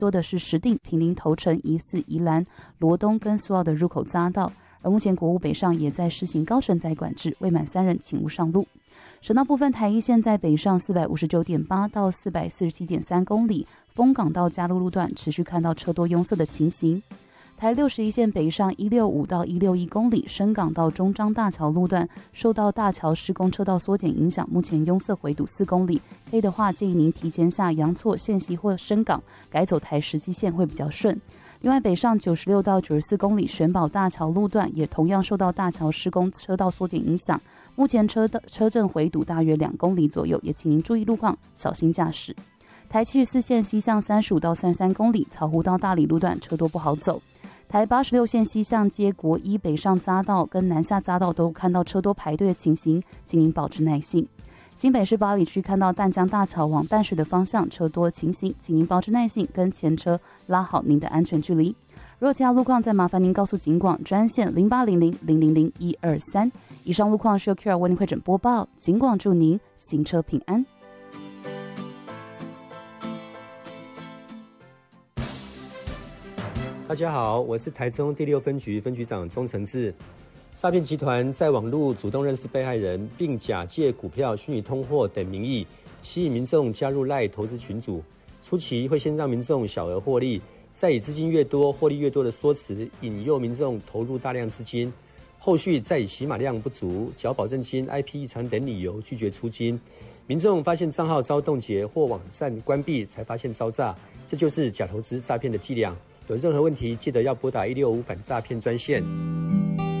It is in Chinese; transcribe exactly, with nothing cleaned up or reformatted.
多的是石碇、坪林、头城、宜四、宜兰、罗东跟苏澳的入口匝道。而目前国五北上也在施行高承载管制，未满三人请勿上路。省道部分，台一线在北上 四百五十九点八 到 四百四十七点三 公里，丰港到嘉鹿路段持续看到车多拥塞的情形。台六十一线北上一百六十五到一百六十一公里，深港到中彰大桥路段受到大桥施工车道缩减影响，目前拥塞回堵四公里。可以的话，建议您提前下阳错、线西或深港，改走台十七线会比较顺。另外，北上九十六到九十四公里玄宝大桥路段也同样受到大桥施工车道缩减影响，目前车的车阵回堵大约两公里左右，也请您注意路况，小心驾驶。台七十四线西向三十五到三十三公里，草湖到大理路段车多不好走。台八十六线西向接国一北上匝道跟南下匝道都看到车多排队的情形，请您保持耐性。新北市八里区看到淡江大桥往淡水的方向车多情形，请您保持耐性，跟前车拉好您的安全距离。如果其他路况，再麻烦您告诉警广专线零八零零零零零一二三。以上路况是由 Q R 为您会诊播报，警广祝您行车平安。 大家好，我是台中第六分局分局长钟承志。诈骗集团在网络主动认识被害人，并假借股票、虚拟通货等名义，吸引民众加入 LINE 投资群组。初期会先让民众小额获利，再以资金越多、获利越多的说辞，引诱民众投入大量资金。后续再以起码量不足、缴保证金、I P 异常等理由拒绝出金。民众发现账号遭冻结或网站关闭，才发现遭诈，这就是假投资诈骗的伎俩。有任何问题，记得要拨打一六五反诈骗专线。